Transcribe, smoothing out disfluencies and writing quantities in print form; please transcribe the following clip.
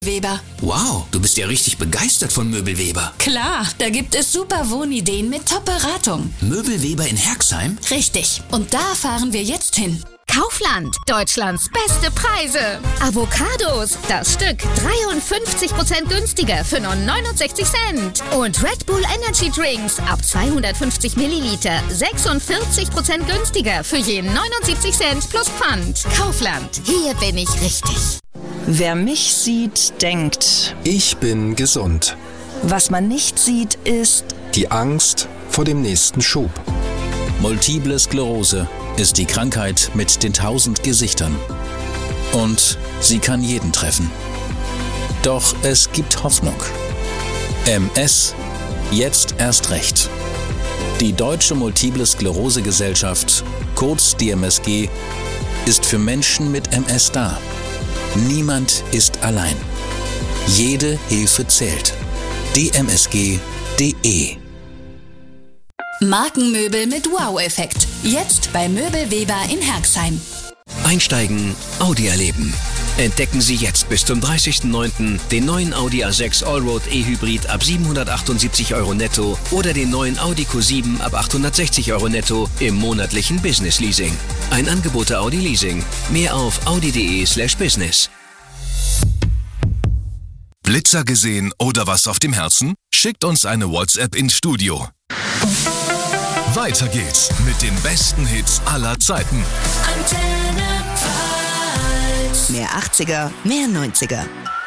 Weber. Wow, du bist ja richtig begeistert von Möbelweber. Klar, da gibt es super Wohnideen mit Top-Beratung. Möbelweber in Herxheim? Richtig. Und da fahren wir jetzt hin. Kaufland, Deutschlands beste Preise. Avocados, das Stück 53% günstiger für nur 69 Cent. Und Red Bull Energy Drinks ab 250 Milliliter 46% günstiger für je 79 Cent plus Pfand. Kaufland, hier bin ich richtig. Wer mich sieht, denkt, ich bin gesund. Was man nicht sieht, ist Die Angst vor dem nächsten Schub. Multiple Sklerose ist die Krankheit mit den 1000 Gesichtern. Und sie kann jeden treffen. Doch es gibt Hoffnung. MS, jetzt erst recht. Die Deutsche Multiple Sklerose Gesellschaft, kurz DMSG, ist für Menschen mit MS da. Niemand ist allein. Jede Hilfe zählt. dmsg.de. Markenmöbel mit Wow-Effekt. Jetzt bei Möbelweber in Herxheim. Einsteigen, Audi erleben. Entdecken Sie jetzt bis zum 30.09. den neuen Audi A6 Allroad E-Hybrid ab 778 € netto oder den neuen Audi Q7 ab 860 € netto im monatlichen Business Leasing. Ein Angebot der Audi Leasing. Mehr auf audi.de/business. Blitzer gesehen oder was auf dem Herzen? Schickt uns eine WhatsApp ins Studio. Weiter geht's mit den besten Hits aller Zeiten. Mehr 80er, mehr 90er.